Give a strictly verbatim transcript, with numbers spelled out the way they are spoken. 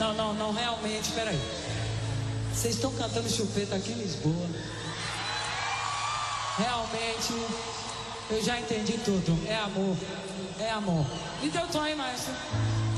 Não, não, não, realmente, peraí. Vocês estão cantando chupeta aqui em Lisboa. Realmente, eu já entendi tudo. É amor, é amor. Me deu tom aí, maestro.